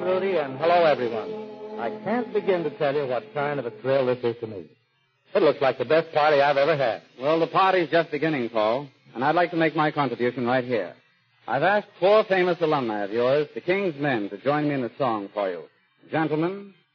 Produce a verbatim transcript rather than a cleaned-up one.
Rudy, and hello, everyone. I can't begin to tell you what kind of a thrill this is to me. It looks like the best party I've ever had. Well, the party's just beginning, Paul, and I'd like to make my contribution right here. I've asked four famous alumni of yours, the King's Men, to join me in a song for you. Gentlemen,